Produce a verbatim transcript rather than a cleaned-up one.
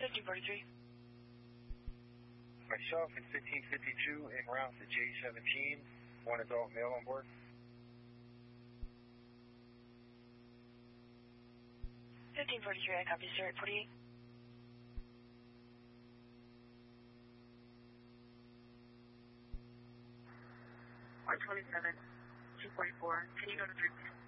fifteen forty-three. Myself and fifteen fifty-two en route to J seventeen. One adult male on board. fifteen forty-three, I copy, sir, at forty-eight. one twenty-seven, two forty-four, can you go to three?